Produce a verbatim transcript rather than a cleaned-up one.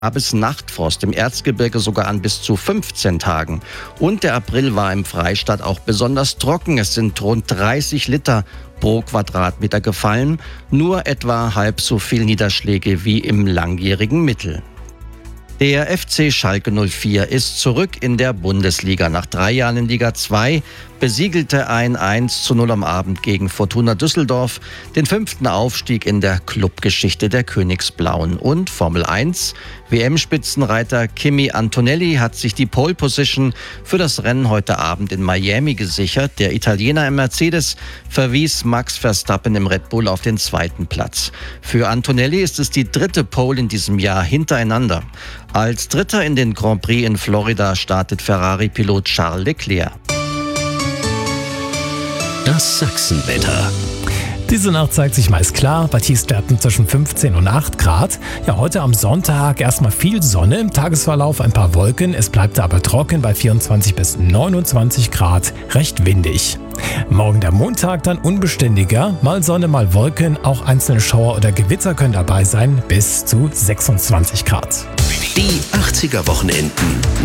Bis Nachtfrost, im Erzgebirge sogar an bis zu fünfzehn Tagen. Und der April war im Freistaat auch besonders trocken. Es sind rund dreißig Liter pro Quadratmeter gefallen. Nur etwa halb so viel Niederschläge wie im langjährigen Mittel. Der F C Schalke null vier ist zurück in der Bundesliga. Nach drei Jahren in Liga zwei besiegelte ein eins zu null am Abend gegen Fortuna Düsseldorf den fünften Aufstieg in der Clubgeschichte der Königsblauen. Und Formel eins W M-Spitzenreiter Kimi Antonelli hat sich die Pole Position für das Rennen heute Abend in Miami gesichert. Der Italiener im Mercedes verwies Max Verstappen im Red Bull auf den zweiten Platz. Für Antonelli ist es die dritte Pole in diesem Jahr hintereinander. Als Dritter in den Grand Prix in Florida startet Ferrari-Pilot Charles Leclerc. Das Sachsenwetter. Diese Nacht zeigt sich meist klar, bei Tiefstwerten zwischen fünfzehn und acht Grad. Ja, heute am Sonntag erstmal viel Sonne, im Tagesverlauf ein paar Wolken. Es bleibt aber trocken bei vierundzwanzig bis neunundzwanzig Grad, recht windig. Morgen der Montag dann unbeständiger, mal Sonne, mal Wolken. Auch einzelne Schauer oder Gewitter können dabei sein, bis zu sechsundzwanzig Grad. Die achtziger Wochenenden.